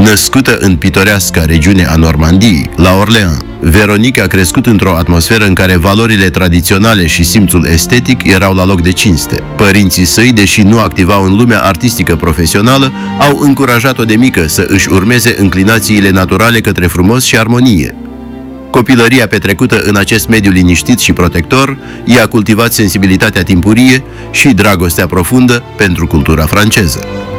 Născută în pitoreasca regiune a Normandiei, la Orléans, Veronique a crescut într-o atmosferă în care valorile tradiționale și simțul estetic erau la loc de cinste. Părinții săi, deși nu activau în lumea artistică profesională, au încurajat-o de mică să își urmeze înclinațiile naturale către frumos și armonie. Copilăria petrecută în acest mediu liniștit și protector i-a cultivat sensibilitatea timpurie și dragostea profundă pentru cultura franceză.